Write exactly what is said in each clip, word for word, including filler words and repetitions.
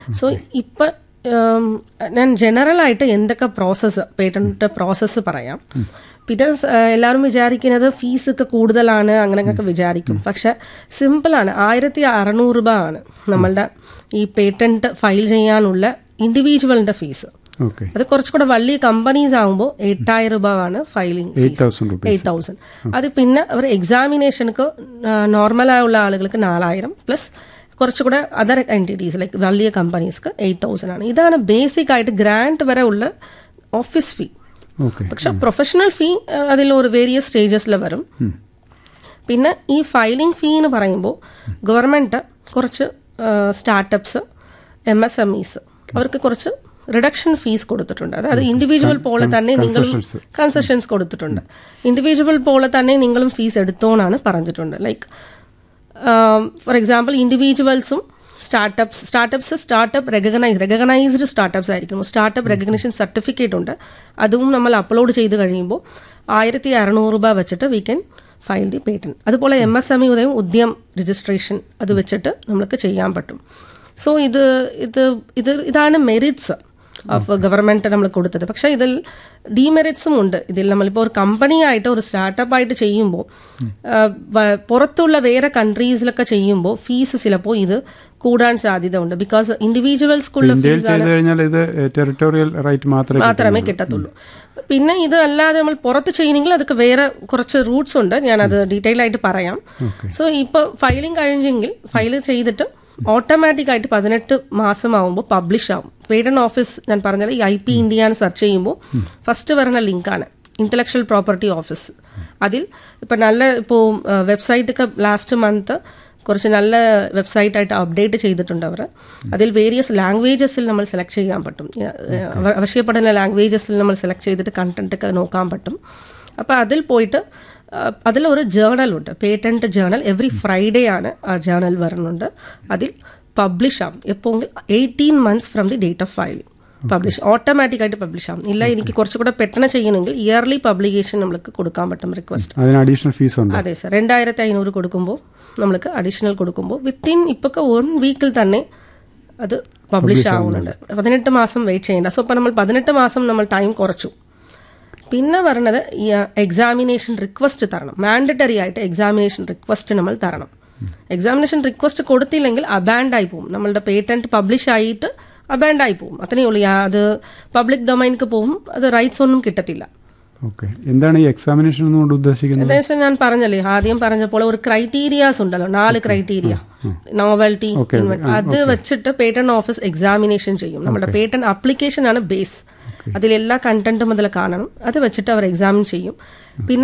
So ഇപ്പൊ ഞാൻ general ആയിട്ട് എന്തൊക്കെ പ്രോസസ്സ് പേറ്റന്റ് പ്രോസസ്സ് പറയാം. പിന്നെ എല്ലാവരും വിചാരിക്കുന്നത് ഫീസ് ഒക്കെ കൂടുതലാണ് അങ്ങനെയൊക്കെ വിചാരിക്കും. പക്ഷെ സിമ്പിളാണ്. ആയിരത്തി അറുന്നൂറ് രൂപ ആണ് നമ്മളുടെ ഈ പേറ്റന്റ് ഫയൽ ചെയ്യാനുള്ള ഇൻഡിവിജ്വലിന്റെ ഫീസ്. അത് കുറച്ചുകൂടെ വലിയ കമ്പനീസ് ആകുമ്പോൾ എട്ടായിരം രൂപ ആണ് ഫയലിംഗ് എയ്റ്റ് തൗസൻഡ്. അത് പിന്നെ അവർ എക്സാമിനേഷനക്ക് നോർമലായുള്ള ആളുകൾക്ക് നാലായിരം പ്ലസ് കുറച്ചുകൂടെ അതർ എൻറ്റിറ്റീസ് ലൈക്ക് വലിയ കമ്പനീസ്ക്ക് എയ്റ്റ് തൗസൻഡ് ആണ്. ഇതാണ് ബേസിക് ആയിട്ട് ഗ്രാന്റ് വരെ ഉള്ള ഓഫീസ് ഫീ. പക്ഷെ പ്രൊഫഷണൽ ഫീ അതിൽ ഒരു വേരിയസ് സ്റ്റേജസിൽ വരും. പിന്നെ ഈ ഫയലിംഗ് ഫീ എന്ന് പറയുമ്പോൾ ഗവൺമെന്റ് കുറച്ച് startups M S M is അവർക്ക് കുറച്ച് റിഡക്ഷൻ ഫീസ് കൊടുത്തിട്ടുണ്ട്. അതായത് ഇൻഡിവിജ്വൽ പോലെ തന്നെ നിങ്ങളും കൺസെഷൻസ് കൊടുത്തിട്ടുണ്ട്. ഇൻഡിവിജ്വൽ പോലെ തന്നെ നിങ്ങളും ഫീസ് എടുത്തോന്നാണ് പറഞ്ഞിട്ടുണ്ട്. Like for example ഇൻഡിവിജ്വൽസും startups startups startup recognise recognised startups ആയിരിക്കും. സ്റ്റാർട്ടപ്പ് റെക്കഗ്നിഷൻ സർട്ടിഫിക്കറ്റ് ഉണ്ട്. അതും നമ്മൾ അപ്ലോഡ് ചെയ്ത് കഴിയുമ്പോൾ ആയിരത്തി അറുന്നൂറ് രൂപ വെച്ചിട്ട് we can file the patent. അതുപോലെ എം എസ് എം ഇ ഉദയം ഉദ്യം രജിസ്ട്രേഷൻ അത് വെച്ചിട്ട് നമുക്ക് ചെയ്യാൻ പറ്റും. സോ ഇത് ഇത് ഇത് ഇതാണ് മെറിറ്റ്സ് ഓഫ് ഗവൺമെന്റ് നമ്മൾ കൊടുത്തത്. പക്ഷെ ഇതിൽ ഡിമെറിറ്റ്സും ഉണ്ട്. ഇതിൽ നമ്മളിപ്പോൾ ഒരു കമ്പനി ആയിട്ട് ഒരു സ്റ്റാർട്ടപ്പ് ആയിട്ട് ചെയ്യുമ്പോൾ പുറത്തുള്ള വേറെ കൺട്രീസിലൊക്കെ ചെയ്യുമ്പോൾ ഫീസ് ചിലപ്പോൾ ഇത് കൂടാൻ സാധ്യത ഉണ്ട്. ബിക്കോസ് ഇൻഡിവിജ്വൽസ്ക്കുള്ള ഫീസ് മാത്രമേ കിട്ടത്തുള്ളൂ. പിന്നെ ഇത് അല്ലാതെ നമ്മൾ പുറത്ത് ചെയ്യണമെങ്കിൽ അതൊക്കെ വേറെ കുറച്ച് റൂട്ട്സ് ഉണ്ട്. ഞാനത് ഡീറ്റെയിൽ ആയിട്ട് പറയാം. സോ ഇപ്പോൾ ഫയലിംഗ് കഴിഞ്ഞെങ്കിൽ ഫയൽ ചെയ്തിട്ട് ഓട്ടോമാറ്റിക് ആയിട്ട് പതിനെട്ട് മാസമാകുമ്പോൾ പബ്ലിഷ് ആവും. പേറ്റന്റ് ഓഫീസ് ഞാൻ പറഞ്ഞാൽ ഈ ഐ പി ഇന്ത്യ എന്ന് സെർച്ച് ചെയ്യുമ്പോൾ ഫസ്റ്റ് വരുന്ന ലിങ്കാണ് ഇന്റലക്ച്വൽ പ്രോപ്പർട്ടി ഓഫീസ്. അതിൽ ഇപ്പം നല്ല ഇപ്പോൾ വെബ്സൈറ്റൊക്കെ ലാസ്റ്റ് മന്ത് കുറച്ച് നല്ല വെബ്സൈറ്റ് ആയിട്ട് അപ്ഡേറ്റ് ചെയ്തിട്ടുണ്ട് അവർ. അതിൽ വേരിയസ് ലാംഗ്വേജസിൽ നമ്മൾ സെലക്ട് ചെയ്യാൻ പറ്റും. ആവശ്യപ്പെടുന്ന ലാംഗ്വേജസിൽ നമ്മൾ സെലക്ട് ചെയ്തിട്ട് കണ്ടന്റ് ഒക്കെ നോക്കാൻ പറ്റും. അപ്പോൾ അതിൽ പോയിട്ട് അതിലൊരു ജേണലുണ്ട്, പേറ്റന്റ് ജേണൽ. എവറി ഫ്രൈഡേ ആണ് ആ ജേണൽ വരുന്നുണ്ട്. അതിൽ പബ്ലിഷ് ആവും. എപ്പോൾ eighteen months from the date of filing publish automatic ആയിട്ട് പബ്ലിഷ് ആവും. ഇല്ല എനിക്ക് കുറച്ചുകൂടെ പെട്ടെന്ന് ചെയ്യണമെങ്കിൽ ഇയർലി പബ്ലിക്കേഷൻ നമ്മൾക്ക് കൊടുക്കാൻ പറ്റും റിക്വസ്റ്റ്. അഡീഷണൽ ഫീസ് ഉണ്ട്. അതെ സർ, രണ്ടായിരത്തി അഞ്ഞൂറ് കൊടുക്കുമ്പോൾ നമ്മൾക്ക് അഡീഷണൽ കൊടുക്കുമ്പോൾ വിത്തിൻ ഇപ്പൊക്കെ വൺ വീക്കിൽ തന്നെ അത് പബ്ലിഷ് ആവുന്നുണ്ട്. പതിനെട്ട് മാസം വെയിറ്റ് ചെയ്യേണ്ട. സോ ഇപ്പം നമ്മൾ പതിനെട്ട് മാസം നമ്മൾ ടൈം കുറച്ചു. പിന്നെ പറഞ്ഞത് ഈ എക്സാമിനേഷൻ റിക്വസ്റ്റ് തരണം. മാൻഡറ്ററി ആയിട്ട് എക്സാമിനേഷൻ റിക്വസ്റ്റ് നമ്മൾ തരണം. എക്സാമിനേഷൻ റിക്വസ്റ്റ് കൊടുത്തില്ലെങ്കിൽ അബാൻഡ് ആയി പോകും. നമ്മളുടെ പേറ്റന്റ് പബ്ലിഷ് ആയിട്ട് അബാൻഡ് ആയി പോകും. അത്രയേ ഉള്ളൂ. അത് പബ്ലിക് ഡൊമൈനിക്ക് പോകും. അത് റൈറ്റ്സ് ഒന്നും കിട്ടത്തില്ല. എന്താണ് ഈ എക്സാമിനേഷൻ കൊണ്ട് ഉദ്ദേശിക്കുന്നത്? ഏകദേശം ഞാൻ പറഞ്ഞല്ലേ, ആദ്യം പറഞ്ഞപ്പോൾ ഒരു ക്രൈറ്റീരിയാസ് ഉണ്ടല്ലോ, നാല് ക്രൈറ്റീരിയ. നോവൽറ്റി, അത് വെച്ചിട്ട് പേറ്റന്റ് ഓഫീസ് എക്സാമിനേഷൻ ചെയ്യും. നമ്മുടെ പേറ്റന്റ് ആപ്ലിക്കേഷൻ ആണ് ബേസ്. അതിലെല്ലാ കണ്ടന്റും അതിൽ കാണണം. അത് വെച്ചിട്ട് അവർ എക്സാമിൻ ചെയ്യും. പിന്നെ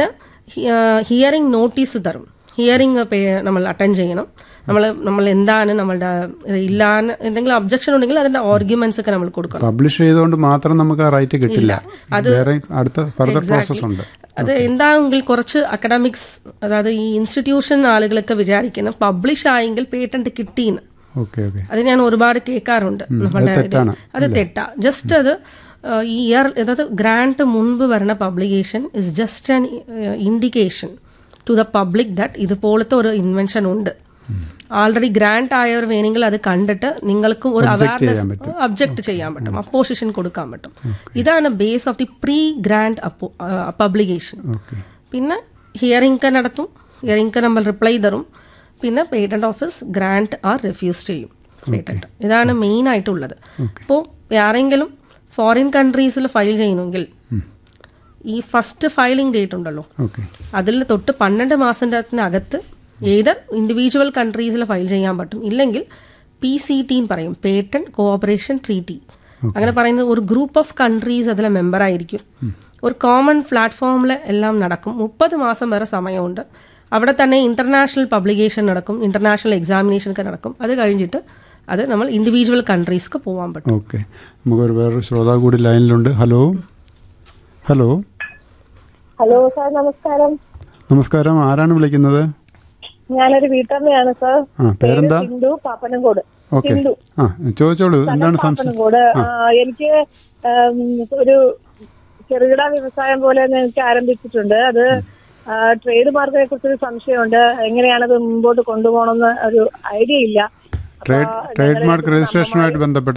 ഹിയറിംഗ് നോട്ടീസ് തരും. ഹിയറിംഗ് നമ്മൾ അറ്റൻഡ് ചെയ്യണം. നമ്മൾ നമ്മൾ എന്താണ് നമ്മളുടെ ഇല്ലാന്ന് എന്തെങ്കിലും ഒബ്ജക്ഷൻ ഉണ്ടെങ്കിൽ അതിന്റെ ആർഗ്യുമെന്റ്സ് ഒക്കെ നമ്മൾ കൊടുക്കണം. പബ്ലിഷ് ചെയ്തുകൊണ്ട് മാത്രം നമുക്ക് ആ റൈറ്റ് കിട്ടില്ല. അത് അടുത്ത ഫർദർ പ്രോസസ് ഉണ്ട്. അത് എന്താണെങ്കിൽ കുറച്ച് അക്കാഡമിക്സ്, അതായത് ഈ ഇൻസ്റ്റിറ്റ്യൂഷൻ ആളുകളൊക്കെ വിചാരിക്കണം പബ്ലിഷ് ആയെങ്കിൽ പേറ്റന്റ് കിട്ടിയെന്ന്. അത് ഞാൻ ഒരുപാട് കേൾക്കാറുണ്ട്. നമ്മളുടെ അത് തെറ്റാ. ജസ്റ്റ് അത് ഈ ഇയർ അതായത് ഗ്രാന്റ് മുൻപ് വരുന്ന publication is just an indication to the public that ഇതുപോലത്തെ ഒരു ഇൻവെൻഷൻ ഉണ്ട്. ആൾറെഡി ഗ്രാന്റ് ആയവർ വേണമെങ്കിൽ അത് കണ്ടിട്ട് നിങ്ങൾക്കും ഒരു അവയർനെസ് ഒബ്ജക്ട് ചെയ്യാൻ പറ്റും, അപ്പോസിഷൻ കൊടുക്കാൻ പറ്റും. ഇതാണ് base of the pre grant publication. പിന്നെ ഹിയറിംഗ് നടത്തും. ഹിയറിംഗ് നമ്മൾ റിപ്ലൈ തരും. പിന്നെ patent office grant R refuse ചെയ്യും പേറ്റന്റ്. ഇതാണ് മെയിൻ ആയിട്ടുള്ളത്. ഇപ്പോൾ ആരെങ്കിലും ഫോറിൻ കൺട്രീസിൽ ഫയൽ ചെയ്യണമെങ്കിൽ ഈ ഫസ്റ്റ് ഫയലിംഗ് ഡേറ്റ് ഉണ്ടല്ലോ, അതിൽ തൊട്ട് പന്ത്രണ്ട് മാസത്തിനകത്ത് ഏത് ഇൻഡിവിജ്വൽ കൺട്രീസിൽ ഫയൽ ചെയ്യാൻ പറ്റും. ഇല്ലെങ്കിൽ പി സി ടി പറയും, പേറ്റന്റ് കോഓപ്പറേഷൻ ട്രീറ്റി. അങ്ങനെ പറയുന്നത് ഒരു ഗ്രൂപ്പ് ഓഫ് കൺട്രീസ് അതിലെ മെമ്പർ ആയിരിക്കും. ഒരു കോമൺ പ്ലാറ്റ്ഫോമിൽ എല്ലാം നടക്കും. മുപ്പത് മാസം വരെ സമയമുണ്ട്. അവിടെ തന്നെ ഇന്റർനാഷണൽ പബ്ലിക്കേഷൻ നടക്കും, ഇന്റർനാഷണൽ എക്സാമിനേഷൻ ഒക്കെ നടക്കും. അത് കഴിഞ്ഞിട്ട് അത് നമ്മൾ ഇൻഡിവിജ്വൽ കൺട്രീസ്ക്ക് പോകാൻ പറ്റും. ഓക്കെ, നമുക്കൊരു വേറൊരു ശ്രോതാവ് കൂടി ലൈനിലുണ്ട്. ഹലോ ഹലോ ഹലോ സാർ, നമസ്കാരം. നമസ്കാരം, ആരാണ് വിളിക്കുന്നത്? ഞാനൊരു വീട്ടമ്മയാണ് സാർ. പേരെന്താ? ഹിന്ദു, പാപ്പനംകോട്. ഓക്കെ, ആ ചോദിച്ചോളൂ, എന്താണ് സംശയം? എനിക്ക് ഒരു ചെറുകിട വ്യവസായം പോലെ എനിക്ക് ആരംഭിച്ചിട്ടുണ്ട്. അത് ട്രേഡ് മാർക്കിനെ കുറിച്ചൊരു സംശയമുണ്ട്. എങ്ങനെയാണത് മുമ്പോട്ട് കൊണ്ടുപോകണമെന്ന് ഒരു ഐഡിയ ഇല്ല. ട്രേഡ് ട്രേഡ് മാർക്ക് രജിസ്ട്രേഷനുമായിട്ട് ബന്ധപ്പെട്ട്